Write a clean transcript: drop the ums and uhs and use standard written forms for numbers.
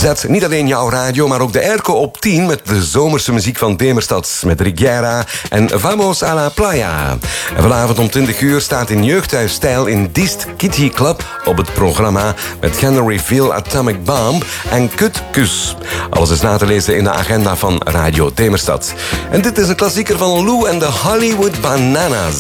Zet niet alleen jouw radio, maar ook de airco op 10... met de zomerse muziek van Demerstad, met Rigiera en Vamos a la Playa. En vanavond om 20 uur staat in Jeugdhuis Stijl in Diest Kitty Club op het programma... met Gender Reveal, Atomic Bomb en Kut Kus. Alles is na te lezen in de agenda van Radio Demerstad. En dit is een klassieker van Lou en de Hollywood Bananas.